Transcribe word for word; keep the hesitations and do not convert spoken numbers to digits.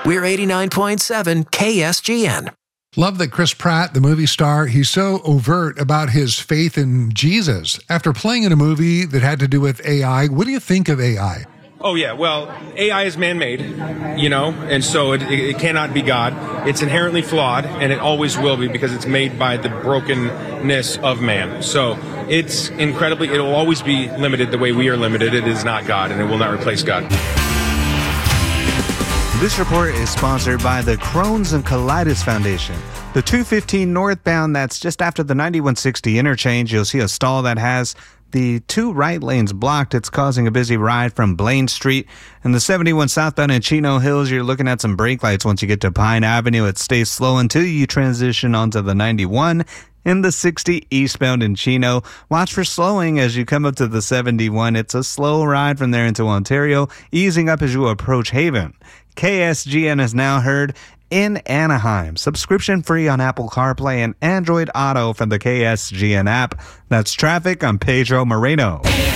We're eighty-nine point seven K S G N. Love that Chris Pratt, the movie star, he's so overt about his faith in Jesus. After playing in a movie that had to do with A I, what do you think of A I? Oh, yeah. Well, A I is man-made, you know, and so it, it cannot be God. It's inherently flawed, and it always will be because it's made by the brokenness of man. So it's incredibly, it will always be limited the way we are limited. It is not God, and it will not replace God. This report is sponsored by the Crohn's and Colitis Foundation. The two fifteen northbound, that's just after the ninety-one sixty interchange, you'll see a stall that has the two right lanes blocked. It's causing a busy ride from Blaine Street. And the seventy-one southbound in Chino Hills, you're looking at some brake lights. Once you get to Pine Avenue, it stays slow until you transition onto the ninety-one. In the sixty eastbound in Chino, watch for slowing as you come up to the seventy-one. It's a slow ride from there into Ontario, easing up as you approach Haven. K S G N is now heard in Anaheim. Subscription free on Apple CarPlay and Android Auto from the K S G N app. That's traffic. I'm Pedro Moreno.